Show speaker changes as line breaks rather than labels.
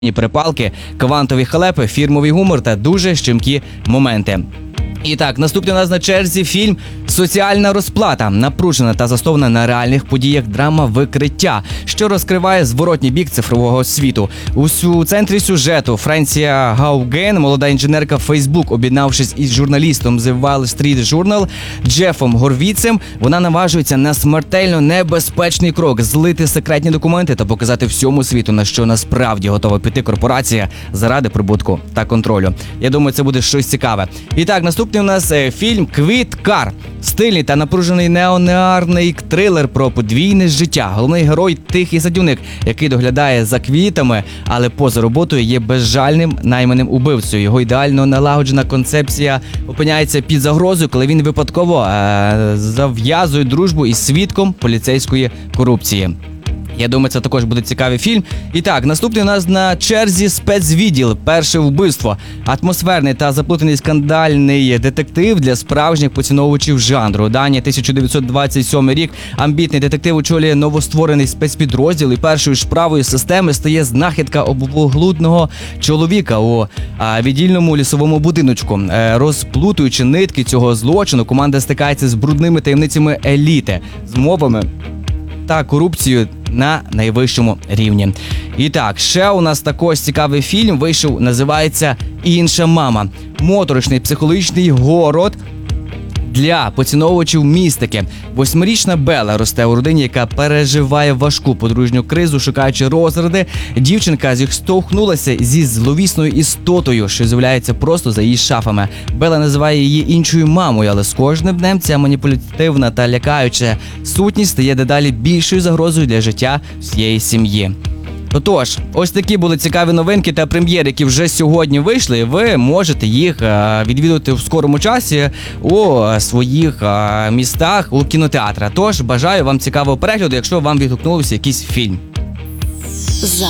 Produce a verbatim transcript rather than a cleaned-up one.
перепалки, квантові халепи, фірмовий гумор та дуже щемкі моменти. І так, наступний у нас на черзі фільм «Соціальна розплата». Напружена та заснована на реальних подіях драма «Викриття», що розкриває зворотній бік цифрового світу. У центрі сюжету Френсія Гауген, молода інженерка Facebook, об'єднавшись із журналістом The Wall Street Journal Джефом Горвіцем, вона наважується на смертельно небезпечний крок – злити секретні документи та показати всьому світу, на що насправді готова піти корпорація заради прибутку та контролю. Я думаю, це буде щось цікаве. І так, наступний у нас фільм «Квіт Кар». Стильний та напружений неонеарний трилер про подвійне життя. Головний герой – тихий садівник, який доглядає за квітами, але поза роботою є безжальним найманим убивцею. Його ідеально налагоджена концепція опиняється під загрозою, коли він випадково е- зав'язує дружбу із свідком поліцейської корупції. Я думаю, це також буде цікавий фільм. І так, наступний у нас на черзі спецвідділ «Перше вбивство». Атмосферний та заплутаний скандальний детектив для справжніх поціновувачів жанру. Данія, тисяча дев'ятсот двадцять сьомий рік. Амбітний детектив очолює новостворений спецпідрозділ, і першою шправою системи стає знахідка обвуглудного чоловіка у а, віддільному лісовому будиночку. Е, розплутуючи нитки цього злочину, команда стикається з брудними таємницями еліти, змовами та корупцією на найвищому рівні. І так, ще у нас також цікавий фільм вийшов, називається «Інша мама». Моторошний психологічний город для поціновувачів містики. Восьмирічна Белла росте у родині, яка переживає важку подружню кризу, шукаючи розради. Дівчинка зіштовхнулася зі зловісною істотою, що з'являється просто за її шафами. Белла називає її іншою мамою, але з кожним днем ця маніпулятивна та лякаюча сутність стає дедалі більшою загрозою для життя всієї сім'ї. Отож, ось такі були цікаві новинки та прем'єри, які вже сьогодні вийшли, і ви можете їх відвідувати в скорому часі у своїх містах, у кінотеатрах. Тож, бажаю вам цікавого перегляду, якщо вам відгукнувся якийсь фільм.
За